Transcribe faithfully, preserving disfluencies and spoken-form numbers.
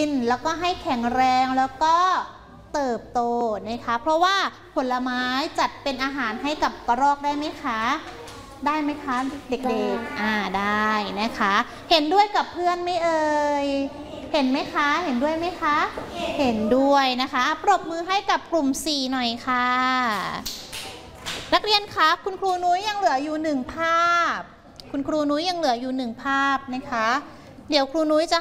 นแล้วก็ให้แข็งแรงแล้วก็เติบโตนะคะเพราะว่าผลไม้จัดเป็นอาหารให้กับกระรอกได้ไหมคะได้ไหมคะเด็กๆอ่าได้นะคะเห็นด้วยกับเพื่อนไหมเอ่ยเห็นไหมคะเห็นด้วยไหมคะเห็นด้วยนะคะปรบมือให้กับกลุ่มสี่หน่อยค่ะนักเรียนคะคุณครูนุ้ยยังเหลืออยู่หนึ่งภาพคุณครูนุ้ยยังเหลืออยู่หนึ่งภาพนะคะเดี๋ยวครูนุ้ยจะ